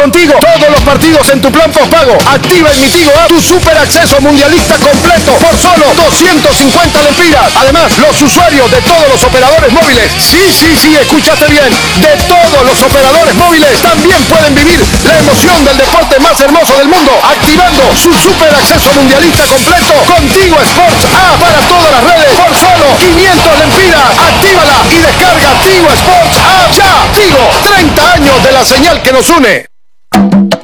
contigo todos los partidos en tu plan postpago. Activa en mi Tigo App tu super acceso mundialista completo por solo 250 lempiras. Además, los usuarios de todos los operadores móviles, sí, escúchate bien, de todos los operadores móviles también pueden vivir la emoción del deporte más hermoso del mundo, activando su super acceso mundialista completo con Tigo Sports App para todas las redes por solo 500 lempiras. Actívala y descarga Tigo Sports App ya. Tigo, 30 años de la señal que nos une.